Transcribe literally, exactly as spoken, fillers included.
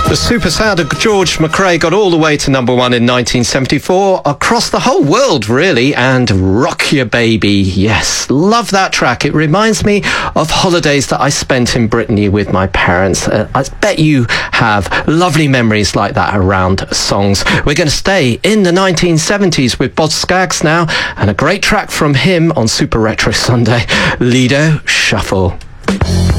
The super sound of George McRae got all the way to number one in nineteen seventy-four, across the whole world, really, and Rock Your Baby. Yes, love that track. It reminds me of holidays that I spent in Brittany with my parents. Uh, I bet you have lovely memories like that around songs. We're going to stay in the nineteen seventies with Boz Scaggs now, and a great track from him on Super Retro Sunday, Lido Shuffle.